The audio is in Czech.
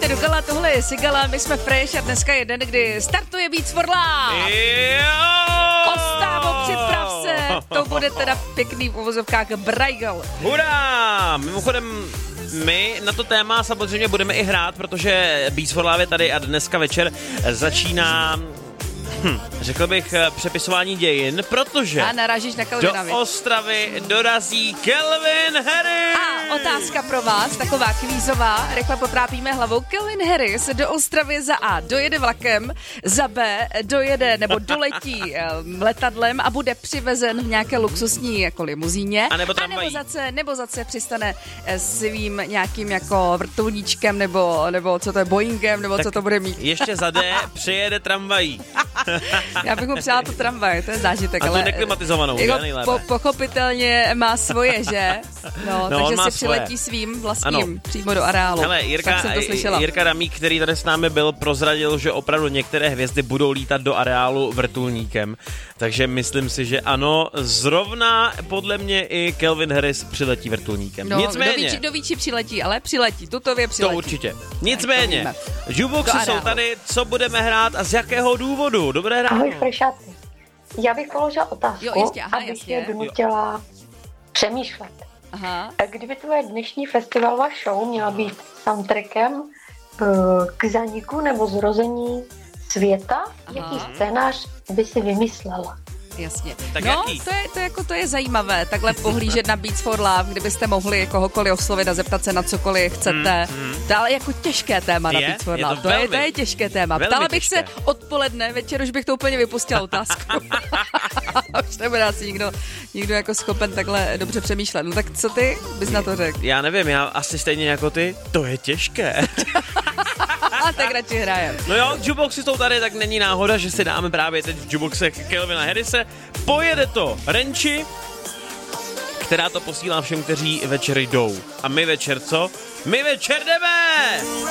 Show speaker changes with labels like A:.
A: do Gala, tohle je Sigala, my jsme fresh a dneska je den, kdy startuje Beats for Love. Ostávo, připrav se, to bude teda pěkný v uvozovkách brajgal.
B: Hurá! Mimochodem, my na to téma samozřejmě budeme i hrát, protože Beats for Love je tady a dneska večer začíná... řekl bych přepisování dějin, protože
A: a narážíš na Calvina,
B: do Ostravy dorazí Calvin Harris.
A: A otázka pro vás, taková kvízová, rychle potrápíme hlavou. Calvin Harris do Ostravy za A dojede vlakem, za B dojede nebo doletí letadlem a bude přivezen v nějaké luxusní jako limuzíně.
B: A nebo
A: za C přistane svým nějakým jako vrtulníčkem nebo co to je, Boeingem, nebo tak co to bude mít.
B: Ještě za D přejede tramvají.
A: Já bych mu přála tu tramvaj, to je zážitek.
B: A tu neklimatizovanou,
A: jako pochopitelně má svoje, že? No takže si přiletí
B: svoje.
A: Svým vlastním přímo do areálu.
B: Hele, Jirka Ramík, který tady s námi byl, prozradil, že opravdu některé hvězdy budou lítat do areálu vrtulníkem. Takže myslím si, že ano, zrovna podle mě i Calvin Harris přiletí vrtulníkem.
A: No,
B: Nicméně.
A: Kdo ví, či přiletí, ale přiletí, tutově přiletí.
B: To určitě. Nicméně, jukeboxy jsou tady, co budeme hrát a z jakého důvodu? Dobré ráno.
C: Ahoj, frešáci. Já bych položila otázku, abych je donutila přemýšlet.
A: Aha.
C: Kdyby tvoje dnešní festivalová show měla být soundtrackem k zaniku nebo zrození světa, jaký scénář by si vymyslela?
A: Jasně.
B: Tak
A: no,
B: jaký?
A: To je zajímavé, takhle pohlížet na Beats for Love, kdybyste mohli kohokoliv oslovit a zeptat se na cokoliv chcete. To ale jako těžké téma na Beats for Love. To je těžké téma. Ptala bych se odpoledne, večer už bych to úplně vypustila otázku. Už nebude asi nikdo jako schopen takhle dobře přemýšlet. No tak co ty bys na to řekl?
B: Já nevím, já asi stejně jako ty, to je těžké.
A: Tak radši hrajem.
B: No jo, jukeboxy jsou tady, tak není náhoda, že si dáme právě teď v jukeboxech Calvina Harrise. Pojede to Renči, která to posílá všem, kteří večer jdou. A my večer co? My večer jdeme!